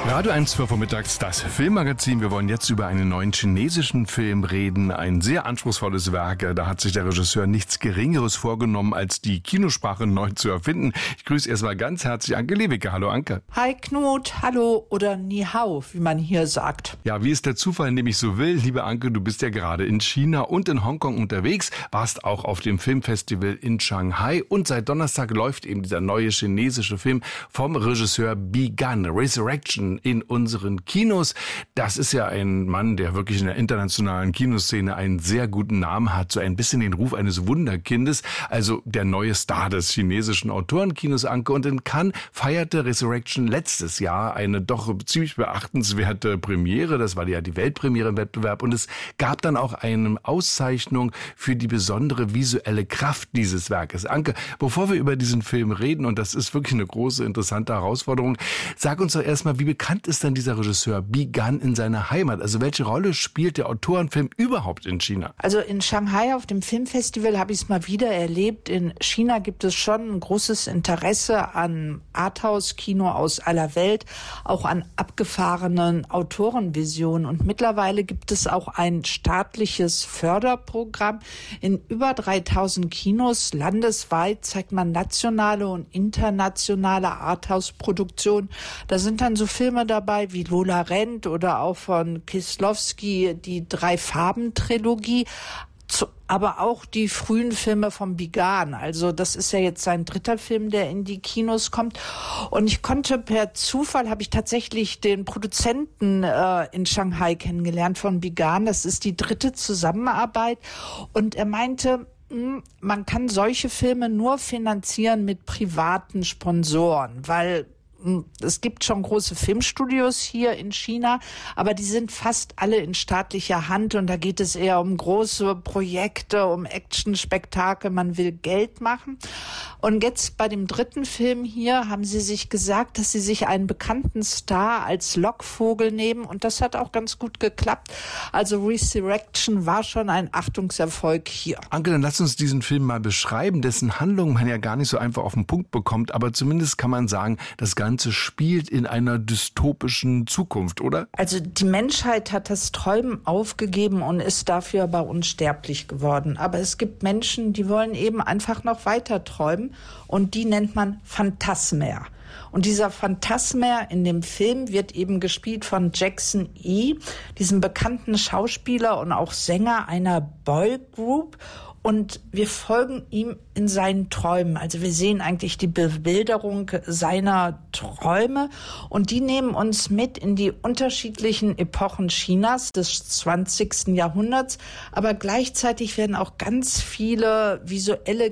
Radio 1 für vormittags, das Filmmagazin. Wir wollen jetzt über einen neuen chinesischen Film reden. Ein sehr anspruchsvolles Werk. Da hat sich der Regisseur nichts Geringeres vorgenommen, als die Kinosprache neu zu erfinden. Ich grüße erstmal ganz herzlich Anke Lewicke. Hallo Anke. Hi Knut, hallo oder Ni Hao, wie man hier sagt. Ja, wie es der Zufall nämlich so will, liebe Anke, du bist ja gerade in China und in Hongkong unterwegs, warst auch auf dem Filmfestival in Shanghai und seit Donnerstag läuft eben dieser neue chinesische Film vom Regisseur Bi Gan, Resurrection, in unseren Kinos. Das ist ja ein Mann, der wirklich in der internationalen Kinoszene einen sehr guten Namen hat, so ein bisschen den Ruf eines Wunderkindes, also der neue Star des chinesischen Autorenkinos, Anke. Und in Cannes feierte Resurrection letztes Jahr eine doch ziemlich beachtenswerte Premiere. Das war ja die Weltpremiere im Wettbewerb. Und es gab dann auch eine Auszeichnung für die besondere visuelle Kraft dieses Werkes. Anke, bevor wir über diesen Film reden, und das ist wirklich eine große, interessante Herausforderung, sag uns doch erstmal, wie bekannt ist denn dieser Regisseur Bi Gan in seiner Heimat? Also welche Rolle spielt der Autorenfilm überhaupt in China? Also in Shanghai auf dem Filmfestival habe ich es mal wieder erlebt. In China gibt es schon ein großes Interesse an Arthouse-Kino aus aller Welt, auch an abgefahrenen Autorenvisionen. Und mittlerweile gibt es auch ein staatliches Förderprogramm. In über 3000 Kinos landesweit zeigt man nationale und internationale Arthouse-Produktionen. Da sind dann so Filme dabei wie Lola Rent oder auch von Kieslowski die Drei-Farben-Trilogie, aber auch die frühen Filme von Bi Gan. Also das ist ja jetzt sein dritter Film, der in die Kinos kommt. Und ich konnte per Zufall, habe ich tatsächlich den Produzenten in Shanghai kennengelernt von Bi Gan. Das ist die dritte Zusammenarbeit. Und er meinte, man kann solche Filme nur finanzieren mit privaten Sponsoren, weil es gibt schon große Filmstudios hier in China, aber die sind fast alle in staatlicher Hand und da geht es eher um große Projekte, um Actionspektakel, man will Geld machen. Und jetzt bei dem dritten Film hier haben sie sich gesagt, dass sie sich einen bekannten Star als Lockvogel nehmen und das hat auch ganz gut geklappt. Also Resurrection war schon ein Achtungserfolg hier. Anke, dann lass uns diesen Film mal beschreiben, dessen Handlung man ja gar nicht so einfach auf den Punkt bekommt, aber zumindest kann man sagen, das Ganze spielt in einer dystopischen Zukunft, oder? Also die Menschheit hat das Träumen aufgegeben und ist dafür aber unsterblich geworden. Aber es gibt Menschen, die wollen eben einfach noch weiter träumen und die nennt man Phantasmer. Und dieser Phantasmer in dem Film wird eben gespielt von Jackson Yee, diesem bekannten Schauspieler und auch Sänger einer Boygroup. Und wir folgen ihm in seinen Träumen. Also wir sehen eigentlich die Bebilderung seiner Träume und die nehmen uns mit in die unterschiedlichen Epochen Chinas des 20. Jahrhunderts. Aber gleichzeitig werden auch ganz viele visuelle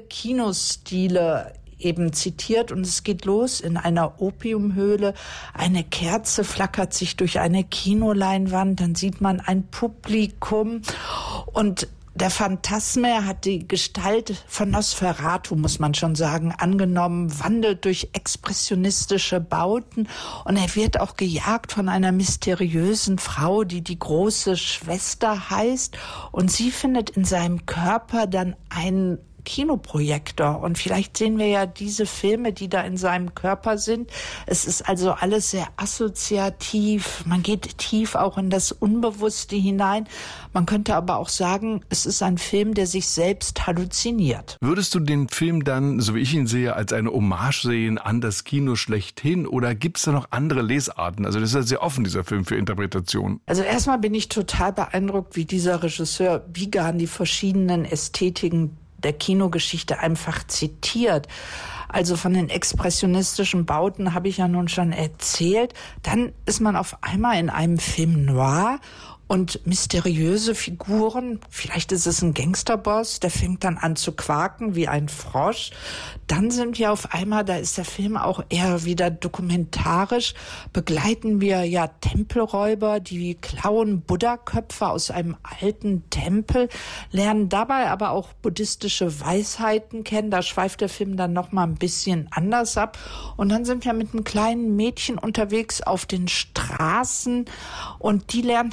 Kinostile eben zitiert und es geht los in einer Opiumhöhle. Eine Kerze flackert sich durch eine Kinoleinwand, dann sieht man ein Publikum und der Phantasmer hat die Gestalt von Nosferatu, muss man schon sagen, angenommen, wandelt durch expressionistische Bauten und er wird auch gejagt von einer mysteriösen Frau, die die große Schwester heißt und sie findet in seinem Körper dann einen Kinoprojektor und vielleicht sehen wir ja diese Filme, die da in seinem Körper sind. Es ist also alles sehr assoziativ, man geht tief auch in das Unbewusste hinein. Man könnte aber auch sagen, es ist ein Film, der sich selbst halluziniert. Würdest du den Film dann, so wie ich ihn sehe, als eine Hommage sehen an das Kino schlechthin oder gibt es da noch andere Lesarten? Also das ist ja sehr offen, dieser Film, für Interpretation. Also erstmal bin ich total beeindruckt, wie dieser Regisseur Bi Gan die verschiedenen Ästhetiken der Kinogeschichte einfach zitiert. Also von den expressionistischen Bauten habe ich ja nun schon erzählt. Dann ist man auf einmal in einem Film noir und mysteriöse Figuren. Vielleicht ist es ein Gangsterboss, der fängt dann an zu quaken wie ein Frosch. Dann sind wir auf einmal, da ist der Film auch eher wieder dokumentarisch, begleiten wir ja Tempelräuber, die klauen Buddha-Köpfe aus einem alten Tempel, lernen dabei aber auch buddhistische Weisheiten kennen. Da schweift der Film dann noch mal ein bisschen anders ab. Und dann sind wir mit einem kleinen Mädchen unterwegs auf den Straßen und die lernt dann von einem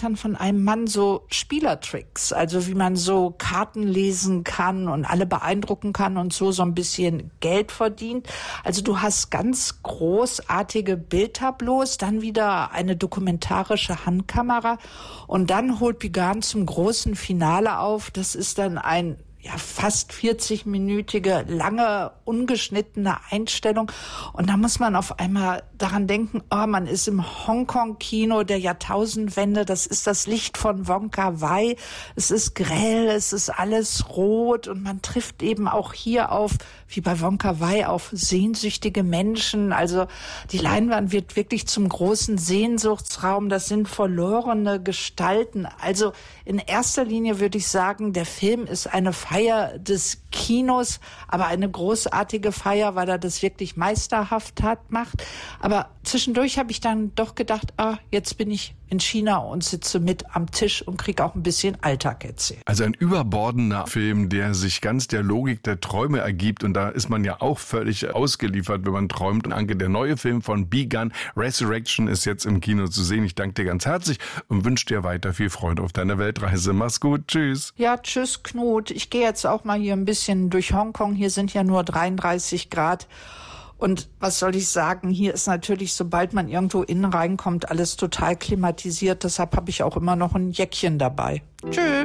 einem Mann so Spielertricks, also wie man so Karten lesen kann und alle beeindrucken kann und so ein bisschen Geld verdient. Also du hast ganz großartige Bildtableaus, dann wieder eine dokumentarische Handkamera und dann holt Bigan zum großen Finale auf. Das ist dann ein fast 40-minütige, lange, ungeschnittene Einstellung. Und da muss man auf einmal daran denken, man ist im Hongkong-Kino der Jahrtausendwende, das ist das Licht von Wong Kar-wai, es ist grell, es ist alles rot und man trifft eben auch hier auf, wie bei Wong Kar-wai, auf sehnsüchtige Menschen. Also die Leinwand wird wirklich zum großen Sehnsuchtsraum, das sind verlorene Gestalten. Also in erster Linie würde ich sagen, der Film ist eine Feier des Kinos, aber eine großartige Feier, weil er das wirklich meisterhaft macht. Aber zwischendurch habe ich dann doch gedacht, jetzt bin ich in China und sitze mit am Tisch und kriege auch ein bisschen Alltag erzählt. Also ein überbordender Film, der sich ganz der Logik der Träume ergibt. Und da ist man ja auch völlig ausgeliefert, wenn man träumt. Und Anke, der neue Film von Bigan, Resurrection, ist jetzt im Kino zu sehen. Ich danke dir ganz herzlich und wünsche dir weiter viel Freude auf deiner Weltreise. Mach's gut, tschüss. Ja, tschüss Knut. Ich gehe jetzt auch mal hier ein bisschen durch Hongkong. Hier sind ja nur 33 Grad. Und was soll ich sagen, hier ist natürlich, sobald man irgendwo innen reinkommt, alles total klimatisiert. Deshalb habe ich auch immer noch ein Jäckchen dabei. Tschö.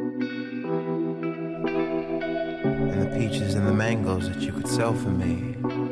And the peaches and the mangoes that you could sell for me.